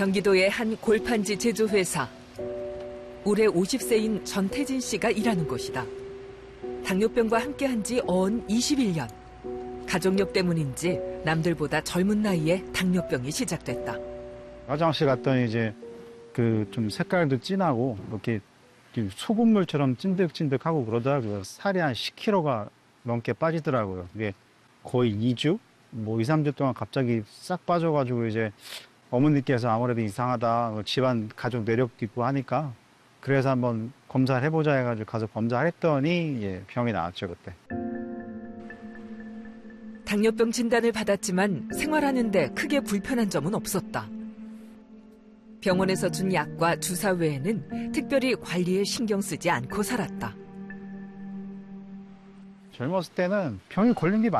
경기도의 한 골판지 제조회사. 올해 50세인 전태진 씨가 일하는 곳이다. 당뇨병과 함께한 지 언 21년. 가족력 때문인지 남들보다 젊은 나이에 당뇨병이 시작됐다. 화장실 갔더니 이제 좀 색깔도 진하고 이렇게 소금물처럼 찐득찐득하고 그러더라고요. 살이 한 10kg가 넘게 빠지더라고요. 이게 거의 2주? 2, 3주 동안 갑자기 싹 빠져가지고 이제 어머니께서 아무래도 이상하다. 집안 가족 내력도 있고 하니까 그래서 한번 검사를 해보자 해가지고 가서 검사를 했더니 병이 나왔죠, 그때. 당뇨병 진단을 받았지만 생활하는데 크게 불편한 점은 없었다. 병원에서 준 약과 주사 외에는 특별히 관리에 신경 쓰지 않고 살았다. 젊었을 때는 병이 걸린 게